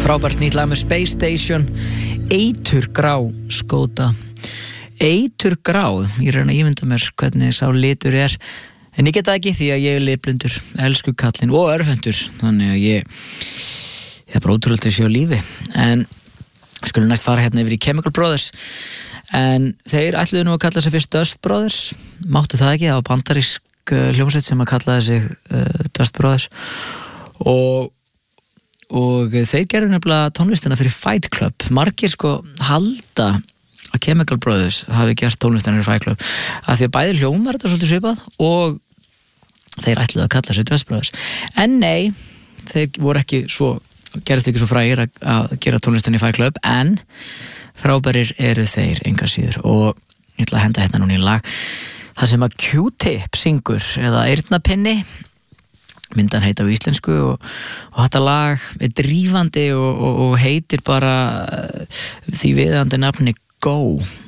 Frábært nýtt lag með Space Station, Eiturgrá skóta. Eiturgrá, ég reyna að ímynda mér hvernig sá litur er, en ég get það ekki því að ég er litblindur, elsku kallinn og örvhentur, þannig að það er bara ótrúlegt að sé á lífi. En skulum næst fara hérna yfir í Chemical Brothers, en þeir ætluðu nú að kalla sig fyrst Dust Brothers, máttu það ekki, það var bandarísk hljómsveit sem að kallaði sig Dust Brothers, og þeir gerðu nefnilega tónlistina fyrir Fight Club. Margir halda að Chemical Brothers hafi gert tónlistina fyrir Fight Club af því að bæði hljómar þetta svolítið svipað og þeir ætluðu að kalla sig Dust Brothers. En nei, þeir voru ekki gerðist ekki svo frægir að gera tónlistina í Fight Club, en frábærir eru þeir enga síður, og ég ætla að henda hérna núna í lag það sem að Q-Tip syngur, eða Eyrnapinni, myndan heita á íslensku, og þetta lag er drífandi og heitir bara því viðandi nafni Go.